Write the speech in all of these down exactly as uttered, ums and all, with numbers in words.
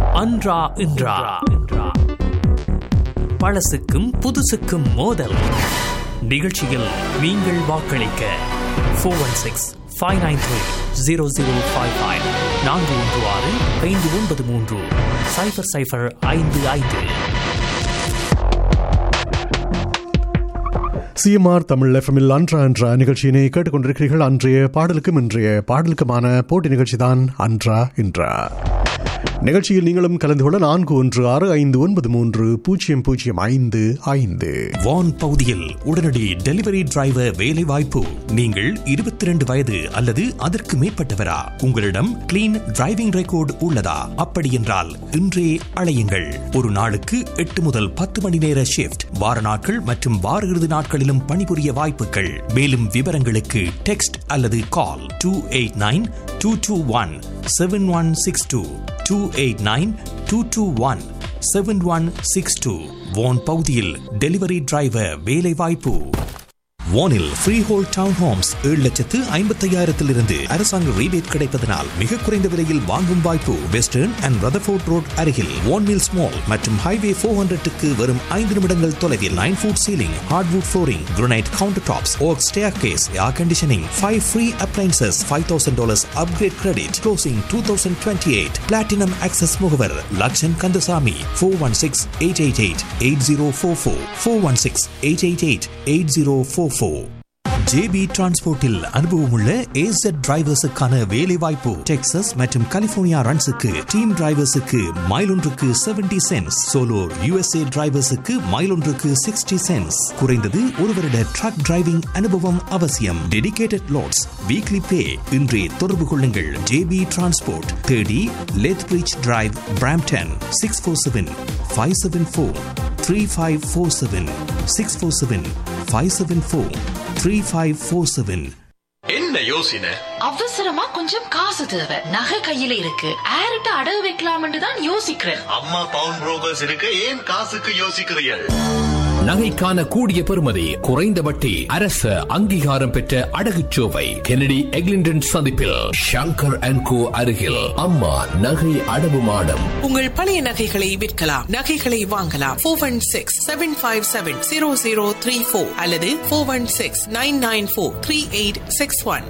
அன்றா இன்றா பழசுக்கும் புதுசுக்கும் மோதல் நிகழ்ச்சியில் நீங்கள் வாக்களிக்க four one six five nine three zero zero five five நான்கு ஒன்று ஆறு ஐந்து ஒன்பது மூன்று சைஃபர் சைஃபர் ஐந்து ஐந்து. சிஎம்ஆர் தமிழ் எஃப்எம்மில் அன்றா என்ற நிகழ்ச்சியினை கேட்டுக்கொண்டிருக்கிறீர்கள். அன்றைய பாடலுக்கும் இன்றைய பாடலுக்குமான போட்டி நிகழ்ச்சி தான் அன்றா இன்றா. நிகழ்ச்சியில் நீங்களும் கலந்து கொள்ள நான்கு ஒன்று ஆறு ஐந்து ஒன்பது மூன்று பூஜ்ஜியம் பூஜ்ஜியம் ஐந்து ஐந்து. வான் பகுதியில் உடனடி டெலிவரி டிரைவர் வேலை வாய்ப்பு. நீங்கள் இருபத்தி இரண்டு வயது அல்லது அதற்கு மேற்பட்டவரா? உங்களிடம் கிளீன் டிரைவிங் ரெக்கார்டு உள்ளதா? அப்படி என்றால் இன்றே அழையுங்கள். ஒரு நாளுக்கு எட்டு முதல் பத்து மணி நேர ஷிப்ட், வார நாட்கள் மற்றும் வார இறுதி நாட்களிலும் பணிபுரிய வாய்ப்புகள். மேலும் விவரங்களுக்கு டெக்ஸ்ட் அல்லது கால் two eight nine two two one seven one six two two eight nine two two one seven one six two. வான் பகுதியில் டெலிவரி டிரைவர் வேலை வாய்ப்பு. வானில் ஃப்ரீ ஹோல் டவுன் ஹோம்ஸ் ஏழு லட்சத்து ஐம்பத்தி ஐயாயிரத்திலிருந்து அரசாங்க ரீபேட் கிடைப்பதனால் மிக குறைந்த விலையில் வாங்கும் வாய்ப்பு. வெஸ்டர்ன் அண்ட் ரதர்ஃபோர்ட் ரோட் அருகில் வான் மில்ஸ் மால் மற்றும் ஹைவே ஃபோர் ஹண்ட்ரட்டுக்கு வரும் ஐந்து நிமிடங்கள் தொலைவில் nine food ceiling, hardwood flooring, granite counter tops, okay staircase, air conditioning, five free appliances, five thousand dollars upgrade credit, closing two thousand twenty eight. Platinum access முகவர் Lakshan Kandasamy. Four one six eight eight eight eight zero four four four one six eight eight eight eight zero four four. JP டிரான்ஸ்போர்ட்டில் அனுபவமுள்ள ஏசட் டிரைவர்ஸுக்கான வேலை வாய்ப்பு. Texas மற்றும் California ரன்ஸுக்கு team டிரைவர்ஸுக்கு mile ஒன்றுக்கு seventy cents, solo USA டிரைவர்ஸுக்கு mile ஒன்றுக்கு sixty cents. குறைந்தது ஒரு வருட drug driving அனுபவம் அவசியம். டெடிகேட்டட் லோட்ஸ், வீக்லி பே. இன்றே தொடர்பு கொள்ளுங்கள். JP transport, thirty லெத்பிரிட்ஜ் drive, Brampton. Six four seven five seven four three five four seven six four seven five seven four three five four seven. என்ன யோசனை? அவசரமா கொஞ்சம் காசு தேவை, நகை கையில இருக்கு, ஆர்ட்ட அடகு வைக்கலாம்னு தான் யோசிக்கிறேன். அம்மா பவுன் புரோக்கர்ஸ் இருக்கு, ஏன் காசுக்கு யோசிக்கிறீர்கள்? நகைக்கான கூடிய பெறுமதி, குறைந்த வட்டி, அரசு அங்கீகாரம் பெற்ற அடகுச்சோவை கெனடி எக்லிண்டன் சந்திப்பில் ஷங்கர் அண்ட் கோ அருகில் அம்மா நகை அடவு மாடம். உங்கள் பழைய நகைகளை விற்கலாம், நகைகளை வாங்கலாம். Four one six seven five seven zero zero three four அல்லது four one six nine nine four three eight six one.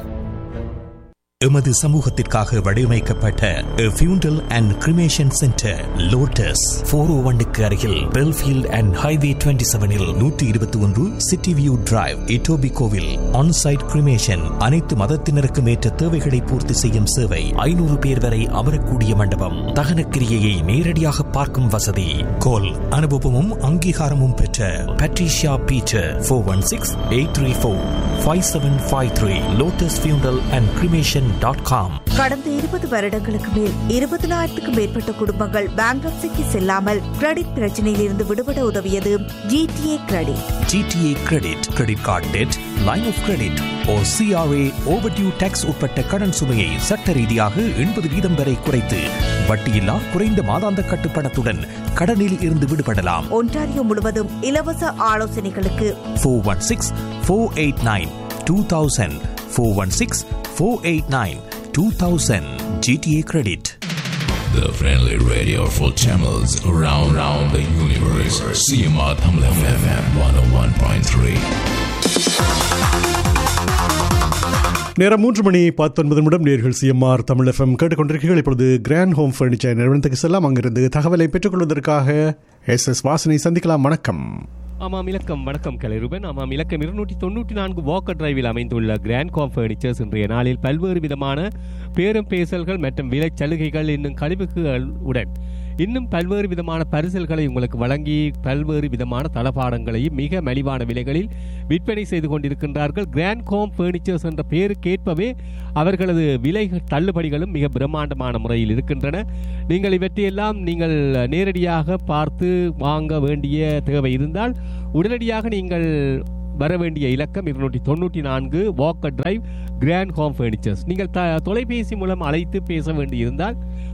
எமது சமூகத்திற்காக வடிவமைக்கப்பட்ட ஃபியூண்டல் and cremation centre lotus four ஓ ஒன்னுக்கு அருகில் பெல்ஃபீல்ட் அண்ட் ஹைவே டுவெண்ட்டி செவனில் நூற்றி இருபத்தி ஒன்று city view drive, இட்டோபிகோவில். Onsite cremation, அனைத்து மதத்தினருக்கும் ஏற்ற தேவைகளை பூர்த்தி செய்யும் சேவை. ஐநூறு பேர் வரை அமரக்கூடிய மண்டபம். தகன கிரியையை நேரடியாக பார்க்கும் வசதி. கோல் அனுபவமும் அங்கீகாரமும் பெற்ற Patricia Peter. Four one six eight three four five seven five three. Lotus ஃபியூண்டல் அண்ட் கிரிமேஷன் டாட் காம். கடந்த இருபது வருடங்களுக்கு மேல் இருபதினாயிரத்துக்கும் மேற்பட்ட குடும்பங்கள் பேங்க்ரப்சிக்கு செல்லாமல் கிரெடிட் பிரச்சனையில் இருந்து விடுபட உதவியது GTA credit. GTA credit, credit card dead, line of credit O CRA, overdue tax உட்பட்ட கடன் சுமையை சட்ட ரீதியாக எண்பது வீதம் வரை குறைத்து வட்டியில்லா குறைந்த மாதாந்த கட்டுப்பணத்துடன் கடனில் இருந்து விடுபடலாம். ஒன்டாரியோ முழுவதும் இலவச ஆலோசனைகளுக்கு four one six four eight nine two thousand four one six four eight nine two thousand. G T A Credit. The friendly radio for channels around around the universe. C M R Tamil F M one oh one point three. நேரம் மூன்று மணி பத்தொன்பது நிமிடம். நேர்கள் CMR Tamil FM கேட்டுக்கொண்டிருக்கிறீர்கள். இப்பொழுது grand home furniture நிறுவனத்துக்கு செல்லாம். அங்கிருந்து தகவலை பெற்றுக்கொள்வதற்காக எஸ் எஸ் வாசனை சந்திக்கலாம். வணக்கம். ஆமாம், இலக்கம் வணக்கம் கலைரூபன். ஆமாம், இலக்கம் இருநூற்றி தொண்ணூற்றி நான்கு வாக்கர் டிரைவில் அமைந்துள்ள கிராண்ட் ஹோம் பர்னிச்சர்ஸ் இன்றைய நாளில் பல்வேறு விதமான பேரம் பேசல்கள் மற்றும் விலை சலுகைகள் இன்னும் கழிவுகள் உடன் இன்னும் பல்வேறு விதமான பரிசல்களை உங்களுக்கு வழங்கி பல்வேறு விதமான தளபாடங்களையும் மிக மலிவான விலைகளில் விற்பனை செய்து கொண்டிருக்கின்றார்கள். கிராண்ட் ஹோம் பர்னிச்சர்ஸ் என்ற பெயருக்கேற்பவே அவர்களது விலை தள்ளுபடிகளும் மிக பிரம்மாண்டமான முறையில் இருக்கின்றன. நீங்கள் இவற்றையெல்லாம் நீங்கள் நேரடியாக பார்த்து வாங்க வேண்டிய தேவை இருந்தால் உடனடியாக நீங்கள் வர வேண்டிய இலக்கம் இருநூற்றி தொண்ணூற்றி நான்கு Walker drive, grand home furnitures. நீங்கள் த தொலைபேசி மூலம் அழைத்து பேச வேண்டியிருந்தால்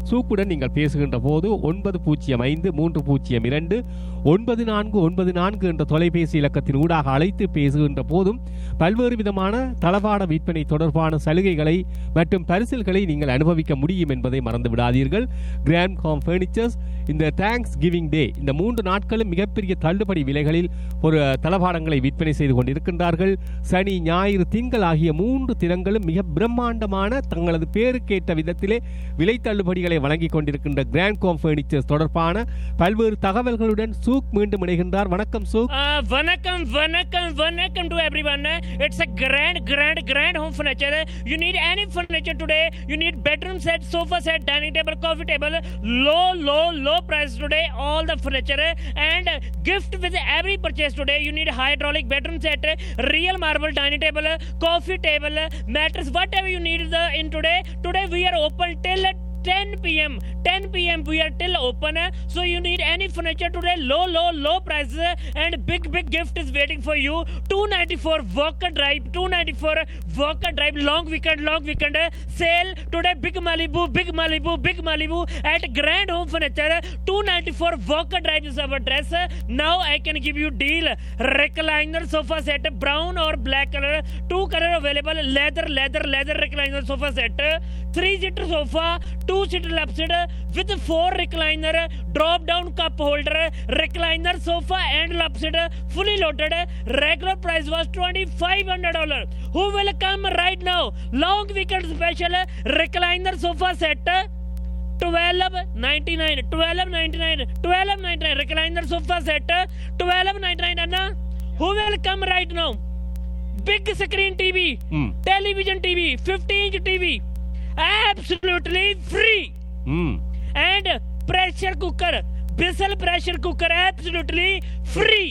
சூக்குடன் நீங்கள் பேசுகின்ற போது ஒன்பது பூஜ்ஜியம் ஐந்து மூன்று பூஜ்ஜியம் இரண்டு ஒன்பது நான்கு ஒன்பது நான்கு என்ற தொலைபேசி இலக்கத்தின் ஊடாக அழைத்து பேசுகின்ற போதும் பல்வேறு விதமான தளபாட விற்பனை தொடர்பான சலுகைகளை மற்றும் பரிசில்களை நீங்கள் அனுபவிக்க முடியும் என்பதை மறந்து விடாதீர்கள். கிராண்ட் காம் ஃபர்னிச்சர்ஸ் இந்த தேங்க்ஸ் கிவிங் டே இந்த மூன்று நாட்களும் மிகப்பெரிய தள்ளுபடி விலைகளில் ஒரு தளபாடங்களை விற்பனை செய்து கொண்டிருக்கின்றார்கள். சனி ஞாயிறு திங்கள் ஆகிய மூன்று தினங்களும் மிக பிரம்மாண்டமான தங்களது பேருக்கேற்ற விதத்திலே விலை தள்ளுபடிகளை வழங்கிக் கொண்டிருக்கின்ற கிராண்ட் காம் ஃபர்னிச்சர்ஸ் தொடர்பான பல்வேறு தகவல்களுடன் சூக் மீண்டும் இணைகின்றார். வணக்கம் சூக். வணக்கம் வணக்கம் வணக்கம் to everyone. It's a grand grand grand home furniture. You need any furniture today. You need bedroom set, sofa set, dining table, coffee table. Low low low price today. All the furniture and gift with every purchase today. You need hydraulic bedroom set, real marble dining table, coffee table, mattress, whatever you need the in today. Today we are open till ten p m ten p m we are till open. So you need any furniture today, low low low prices and big big gift is waiting for you. two ninety-four Walker Drive, two ninety-four Walker Drive, long weekend long weekend sale today. Big Malibu, big Malibu, big Malibu at Grand Home Furniture. two ninety-four Walker Drive is our address. Now I can give you deal. Recliner sofa set, brown or black color, two color available. Leather leather leather recliner sofa set, three seater sofa, two seater lap seat with four recliner, drop down cup holder, recliner sofa and lap seat fully loaded. Regular price was twenty-five hundred dollars. Who will come right now? Long weekend special recliner sofa set twelve ninety-nine, twelve ninety-nine, twelve ninety-nine recliner sofa set twelve ninety-nine. Anna, who will come right now? Big screen T V, mm. television T V, fifty inch T V, absolutely free. Mm. And pressure cooker, Bissell pressure cooker, absolutely free.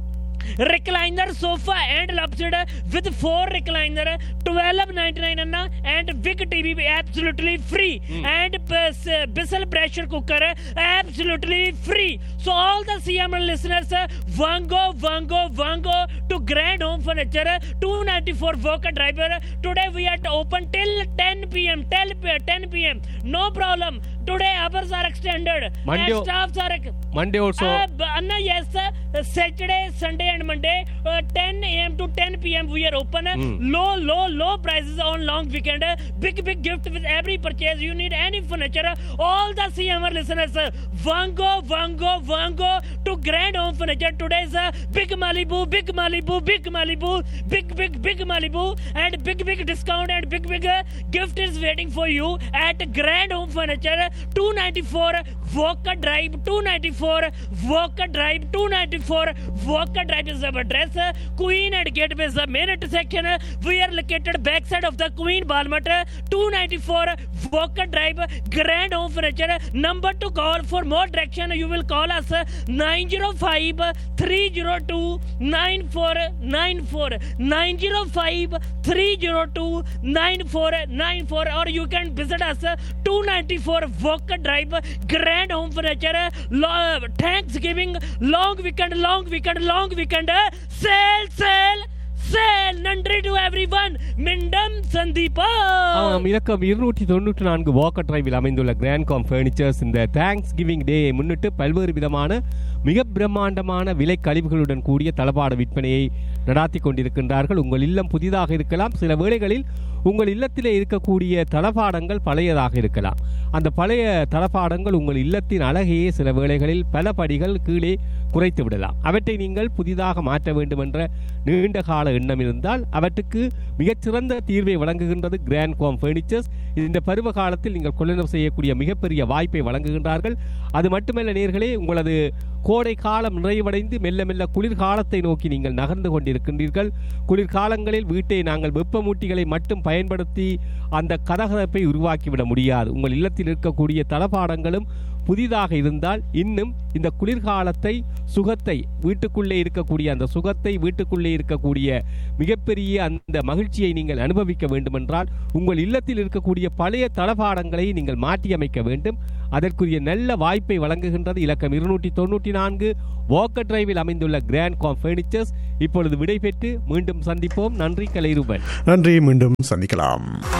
Recliner sofa and lobster with four recliner twelve ninety-nine anna, and big T V absolutely free. Mm. And uh, Bissell pressure cooker absolutely free. So all the C M L listeners, vango vango vango to Grand Home Furniture, two ninety-four Walker Drive. Today we are open till ten p m ten p m No problem. Today hours are extended. Monday, and staffs are Monday also. Uh, Anna, yes, uh, Saturday, Sunday and Monday, uh, ten a m to ten p m we are open. Mm. Low, low, low prices on long weekend. Big, big gift with every purchase. You need any furniture. All the C M R listeners, uh, vango, vango, vango to Grand Home Furniture. Today's uh, big Malibu, big Malibu, big Malibu, big, big, big Malibu, and big, big discount and big, big uh, gift is waiting for you at Grand Home Furniture. two ninety-four Walker Drive, two ninety-four Walker Drive, two ninety-four Walker Drive is our address. Queen and Gateway is the main intersection. We are located backside of the Queen Balmut. two ninety-four Walker Drive, Grand Home Furniture. Number to call for more direction, you will call us nine oh five, three oh two, nine four nine four, nine oh five, three oh two, nine four nine four, or you can visit us two ninety-four Walker Drive, Grand Home Furniture. Lo- Thanksgiving, long weekend, long weekend, long weekend, sale, sale, sale. நன்றி to everyone. மிண்டம் Sandeepa. ஆம், இலக்கம் இருநூற்றி தொண்ணூற்றி நான்கு Walker டிரைவில் அமைந்துள்ள grand com furnitures இந்த thanks giving டே முன்னிட்டு பல்வேறு விதமான மிக பிரம்மாண்டமான விலை கழிவுகளுடன் கூடிய தளபாட விற்பனையை நடாத்தி கொண்டிருக்கின்றார்கள். உங்கள் இல்லம் புதிதாக இருக்கலாம், சில வேளைகளில் உங்கள் இல்லத்திலே இருக்கக்கூடிய தளபாடங்கள் பழையதாக இருக்கலாம். அந்த பழைய தளபாடங்கள் உங்கள் இல்லத்தின் அழகையே சில வேளைகளில் பல படிகள் கீழே குறைத்து விடலாம். அவற்றை நீங்கள் புதிதாக மாற்ற வேண்டும் என்ற நீண்ட கால எண்ணம் இருந்தால் அவற்றுக்கு மிகச்சிறந்த தீர்வை வழங்குகின்றது கிராண்ட் காம் ஃபர்னிச்சர்ஸ். இந்த பருவ காலத்தில் நீங்கள் கொள்ளுநர் செய்யக்கூடிய மிகப்பெரிய வாய்ப்பை வழங்குகின்றார்கள். அது மட்டுமல்ல நேயர்களே, உங்களது கோடை காலம் நிறைவடைந்து மெல்ல மெல்ல குளிர்காலத்தை நோக்கி நீங்கள் நகர்ந்து கொண்டிருக்கின்றீர்கள். குளிர்காலங்களில் வீட்டை நாங்கள் வெப்பமூட்டிகளை மட்டும் பயன்படுத்தி அந்த கதகதப்பை உருவாக்கிவிட முடியாது. உங்கள் இல்லத்தில் இருக்கக்கூடிய தளபாடங்களும் புதிதாக இருந்தால் இன்னும் இந்த குளிர்காலத்தை சுகத்தை வீட்டுக்குள்ளே இருக்கக்கூடிய அந்த சுகத்தை வீட்டுக்குள்ளே இருக்கக்கூடிய மிகப்பெரிய அந்த மகிழ்ச்சியை நீங்கள் அனுபவிக்க வேண்டுமென்றால் உங்கள் இல்லத்தில் இருக்கக்கூடிய பழைய தளபாடங்களை நீங்கள் மாற்றியமைக்க வேண்டும். அதற்குரிய நல்ல வாய்ப்பை வழங்குகின்றது இலக்கம் இருநூற்றி தொண்ணூற்றி நான்கு வாக்கர் டிரைவில் அமைந்துள்ள கிராண்ட் காம் ஃபர்னிச்சர்ஸ். இப்பொழுது விடைபெற்று மீண்டும் சந்திப்போம். நன்றி கலைரூபன். நன்றி, மீண்டும் சந்திக்கலாம்.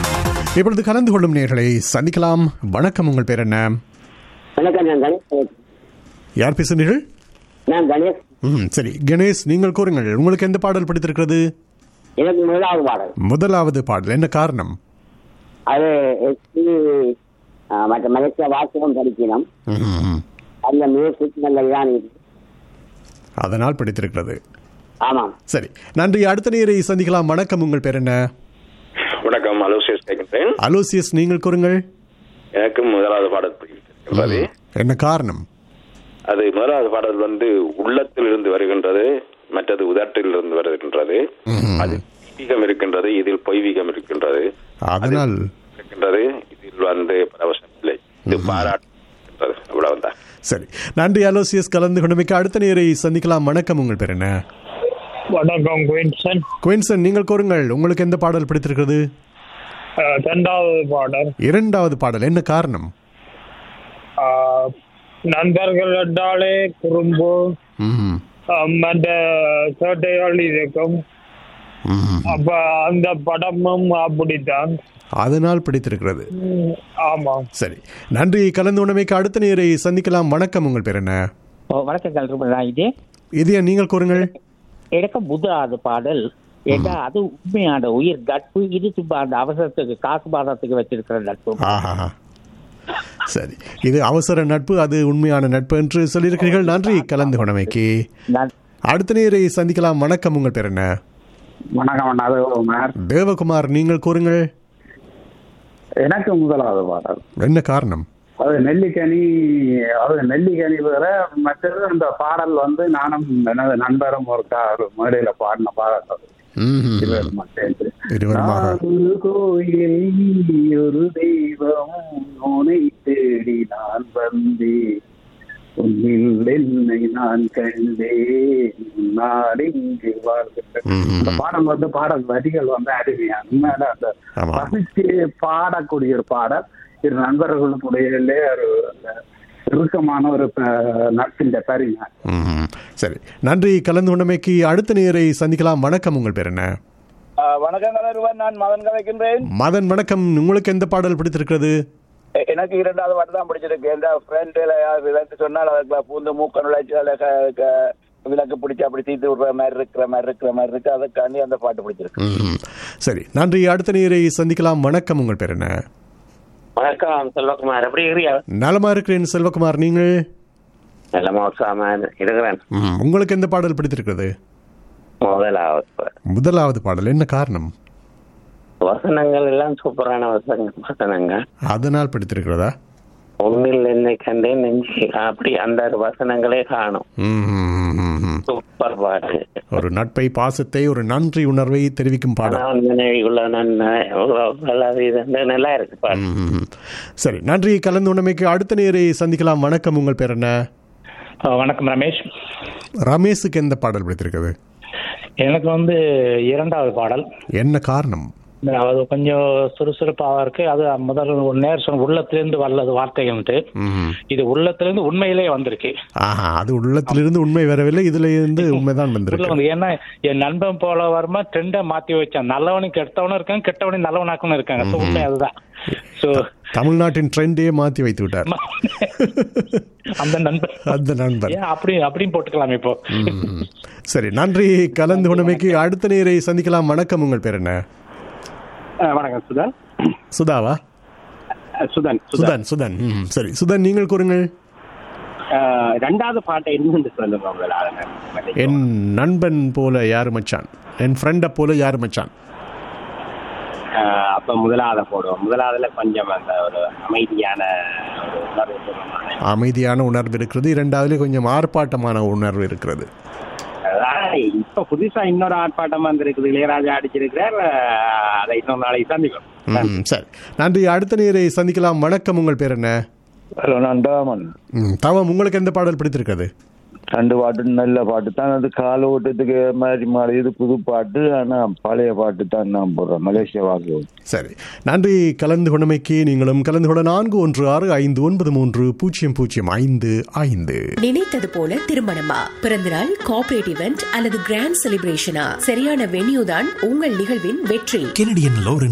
இப்பொழுது கலந்து கொள்ளும் நேர்களை சந்திக்கலாம். வணக்கம், உங்கள் பேர் என்ன? வணக்கம், நான் கணேஷ். யார் பேசுகிறீர்கள்? நான் கணேஷ். ம், சரி கணேஷ், நீங்கள் கூறுங்கள், உங்களுக்கு எந்த பாடல் பிடித்திருக்கிறது? எனக்கு முதலாவது பாடல். முதலாவது பாடல் என்ன காரணம்? அது மற்ற மலேசியா வாசகம் படிக்கணும், அந்த மியூசிக் நல்லதான், அதனால் பிடித்திருக்கிறது. ஆமாம். சரி, நன்றி. அடுத்த நேரை சந்திக்கலாம். வணக்கம், உங்கள் பேர் என்ன? வணக்கம், அலோசியஸ் கேட்கின்றேன். அலோசியஸ், நீங்கள் கூறுங்கள். எனக்கு முதலாவது பாடல் பிடிக்கிறது. என்ன காரணம்? அது முதலாவது பாடல் வந்து உள்ளத்தில் இருந்து வருகின்றது, மற்றது உதட்டில் இருந்து வருகின்றது. அது வீகம் இருக்கின்றது, இதில் பொய்வீகம் இருக்கின்றது. அதனால் இருக்கின்றது, இதில் வந்து பரவசம் இல்லை. இது பாராட்டு அவ்வளவுதான். சரி, நன்றி அலோசியஸ், கலந்து கொண்டமைக்கு. அடுத்த நேரை சந்திக்கலாம். வணக்கம், உங்கள் பேர் என்ன? வணக்கம், குயின்சன். குயின்சன், நீங்கள் கூறுங்கள், உங்களுக்கு எந்த பாடல் பிடித்திருக்கிறது? இரண்டாவது பாடல். இரண்டாவது பாடல் என்ன காரணம்? நண்பர்கள் என்றாலே குறும்பு மற்ற சேட்டைகள் இருக்கும். அப்ப அந்த படமும் அப்படித்தான், அதனால் பிடித்திருக்கிறது. ஆமாம். சரி, நன்றி. கலந்து உணமைக்கு அடுத்த நேரை சந்திக்கலாம். வணக்கம், உங்கள் பேர் என்ன? வணக்கம், இதே இதே நீங்கள் கூறுங்கள். எனக்கு முதலாவது பாடல். ஏன்னா அது உண்மையான உயிர் நட்பு. இது சும்மா அந்த அவசரத்துக்கு காசு பாதத்துக்கு வச்சிருக்கிற நட்பு. சரி, இது அவசர நட்பு, அது உண்மையான நட்பு என்று சொல்லியிருக்கிறீர்கள். நன்றி கலந்து கொண்டமைக்கு. அடுத்த நேரை சந்திக்கலாம். வணக்கம், உங்கள் பேர் என்ன? வணக்கம், தேவகுமார். தேவகுமார், நீங்கள் கூறுங்கள். எனக்கு முதலாவது பாடல். என்ன காரணம்? அது நெல்லிக்கனி, அது நெல்லிக்கனி வேற. மற்றது அந்த பாடல் வந்து நானும் எனது நண்பரும் ஒரு மேடையில பாடின பாடல். கோயில் ஒரு தெய்வம் உன்னை தேடி நான் வந்தேன், உன்னில் என்னை நான் கண்டேன், நான் இங்கு வாழ்கிறேன். அந்த பாடல் வந்து பாடல் வரிகள் வந்து அருமையான உண்மையில அந்த பசிச்சு பாடக்கூடிய ஒரு பாடல். இரு நண்பர்களுடைய ஒரு இறுக்கமான ஒரு நட்பின் பரிமா. சரி, நன்றி கலந்து கொண்டமைக்கு. அடுத்த நேரை சந்திக்கலாம். வணக்கம், உங்கள் பேர் என்ன? வணக்கம், நான் மதன் கலைக்கின்றேன். மதன், வணக்கம். உங்களுக்கு எந்த பாடல் பிடித்திருக்கிறது? எனக்கு இரண்டாவது பாட்டு தான் பிடிச்சிருக்கு. எந்த ஃப்ரெண்ட் சொன்னால் அதுக்கு பூந்து மூக்க நுழைச்சி விளக்கு பிடிச்சி அப்படி தீர்த்து விடுற மாதிரி இருக்கிற மாதிரி இருக்கிற மாதிரி இருக்கு. அதுக்காண்டி அந்த பாட்டு பிடிச்சிருக்கு. சரி, நன்றி. அடுத்த நேரை சந்திக்கலாம். வணக்கம், உங்கள் பேர் என்ன? வணக்கம், செல்வகுமார். எப்படி இருக்கிறீங்க? நலமா இருக்கிறேன் செல்வகுமார், நீங்கள்? நலமா இருக்கிறேன். உங்களுக்கு எந்த பாடல் பிடித்திருக்கிறது? முதலாவது முதலாவது பாடல் என்ன காரணம்? வசனங்கள் எல்லாம் சூப்பரான வசனங்கள், அதனால் பிடித்திருக்கிறதா? உன்னில் என்னை கண்டேன் நெஞ்சு, அப்படி அந்த வசனங்களே காணும். சூப்பர் பாட்டு. ஒரு நட்பை, பாசத்தை, ஒரு நன்றி உணர்வை தெரிவிக்கும் பாடல். நல்லா இருக்கு பாட்டு. சரி, நன்றி கலந்து உணமைக்கு. அடுத்த நேரை சந்திக்கலாம். வணக்கம், உங்கள் பேர் என்ன? வணக்கம், ரமேஷ். ரமேஷுக்கு எந்த பாடல் பிடித்திருக்கிறது? எனக்கு வந்து இரண்டாவது பாடல். என்ன காரணம்? அது கொஞ்சம் சுறுசுறுப்பாக இருக்கு. அது முதல் நேர் சொன்ன உள்ளத்திலிருந்து வல்லது வார்த்தைகள், இது உள்ளத்திலிருந்து உண்மையிலே வந்திருக்கு. அது உள்ளத்திலிருந்து உண்மை வரவில்லை, இதுல இருந்து உண்மைதான் வந்திருக்கு. ஏன்னா என் நண்பன் போல வருமா ட்ரெண்டை மாத்தி வச்சான். நல்லவனும் கெட்டவனும் இருக்காங்க, கெட்டவனும் நல்லவனாக்கணும் இருக்காங்க. உண்மை அதுதான். தமிழ்நாட்டின் ட்ரெண்டே மாத்தி வைத்து விட்டார் அந்த நண்பர். அந்த நண்பர் அப்படி அப்படியும் போட்டுக்கலாம் இப்போ. சரி, நன்றி கலந்து உணமைக்கு. அடுத்த நேரை சந்திக்கலாம். வணக்கம், உங்கள் பேர் என்ன? வணக்கம், சுதன். சுதாவா? சுதன் சுதன் சுதன் சரி, சுதன், நீங்கள் கூறுங்கள். ரெண்டாவது பாட்டை இருந்து சொல்லுங்க. என் நண்பன் போல யாரு மச்சான், என் ஃப்ரெண்ட போல யாரு மச்சான். அப்ப முதலாவது போடுவோம். முதலாவதுல கொஞ்சம் அந்த ஒரு அமைதியான உணர்வு, அமைதியான உணர்வு இருக்கிறது. இரண்டாவதுல கொஞ்சம் ஆர்ப்பாட்டமான உணர்வு இருக்கிறது. இப்ப புதுசா இன்னொரு ஆர்ப்பாட்டம் வந்திருக்குது, இளையராஜா அடிச்சிருக்கிறார். அதை இன்னொரு நாளைக்கு சந்திக்கும். சரி, நன்றி. அடுத்த நேரை சந்திக்கலாம். வணக்கம், உங்கள் பேர் என்ன? நான் தாமன். தாமம், உங்களுக்கு எந்த பாடல் பிடித்திருக்கிறது? ரெண்டு பாட்டு நல்ல பாட்டு தான். அது கால ஓட்டத்துக்கு மாதிரி மாறி, இது புது பாட்டு. ஆனா பழைய பாட்டு தான் நான் போடுறேன், மலேசியா வாக்கு. சரி, நன்றி கலந்து கொண்டமைக்கு. நீங்களும் கலந்து கொள்ள நான்கு ஒன்று ஆறு ஐந்து ஒன்பது மூன்று பூஜ்ஜியம் பூஜ்ஜியம் ஐந்து ஐந்து. நினைத்தது போல திருமணமா, பிறந்தநாள், கார்ப்பரேட் இவெண்ட் அல்லது கிராண்ட் செலிப்ரேஷனா, சரியான வென்யூ தான் உங்கள் நிகழ்வின் வெற்றி. Canadian Lawrence